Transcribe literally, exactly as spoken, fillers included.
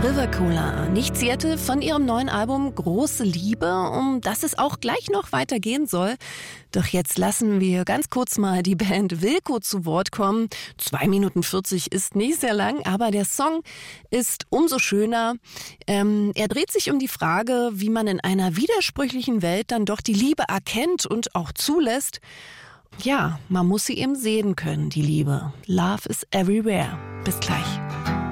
River Cola, nicht Seattle, von ihrem neuen Album Große Liebe, um das es auch gleich noch weitergehen soll. Doch jetzt lassen wir ganz kurz mal die Band Wilco zu Wort kommen. zwei Minuten vierzig ist nicht sehr lang, aber der Song ist umso schöner. Ähm, er dreht sich um die Frage, wie man in einer widersprüchlichen Welt dann doch die Liebe erkennt und auch zulässt. Ja, man muss sie eben sehen können, die Liebe. Love is everywhere. Bis gleich.